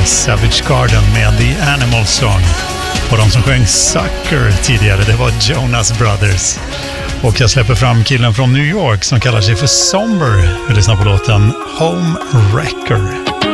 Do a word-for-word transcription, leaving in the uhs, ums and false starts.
Savage Garden med The Animal Song. Och de som sjöng Sucker tidigare, det var Jonas Brothers. Och jag släpper fram killen från New York som kallar sig för Somber. Vi lyssnar på låten Home Wrecker.